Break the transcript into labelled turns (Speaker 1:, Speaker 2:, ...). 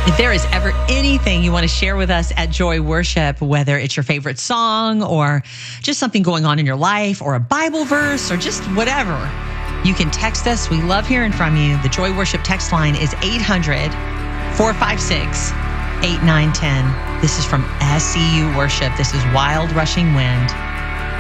Speaker 1: If there is ever anything you want to share with us at Joy Worship, whether it's your favorite song or just something going on in your life or a Bible verse or just whatever, you can text us. We love hearing from you. The Joy Worship text line is 800-456-8910. This is from SCU Worship. This is Wild Rushing Wind.